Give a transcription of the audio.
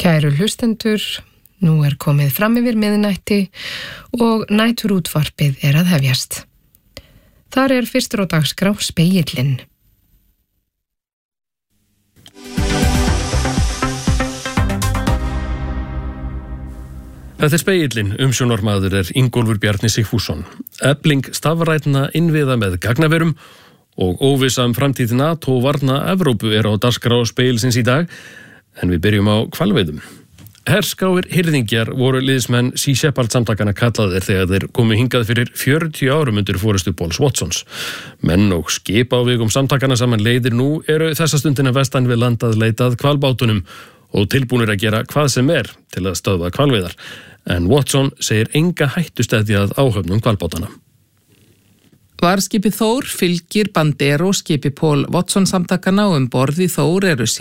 Kæru hlustendur, nú komið fram yfir miðnætti og næturútvarpið að hefjast. Þar fyrstur á dagskrá Spegillinn. Þetta Spegillinn, umsjónarmaður Ingólfur Bjarni Sigfússon. Efling stafrænna innviða með gagnaverum og óvissa framtíð NATO varna Evrópu á dagskrá Spegilsins í dag, en við byrjum á hvalveiðum. Herskáir hirðingjar voru liðsmenn Sea Shepherd samtakana kallaðir þegar þeir komu hingað fyrir 40 árum undir forystu Pauls Watsons. Menn og skip á vegum samtakana saman leiðir nú þessa stundina vestan við landað leitað hvalbátunum og tilbúnir að gera hvað sem til að stöðva hvalveiðar. En Watson segir enga hættustæði að áhöfnum hvalbátana. Varðskipið Þór fylgir Bandero skipi Paul Watson samtakana og borð í Þór